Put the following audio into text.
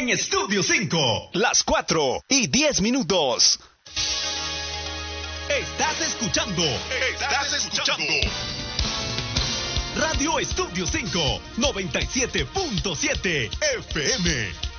en Estudio 5. Las 4:10. Estás escuchando Radio Estudio 5, 97.7 FM.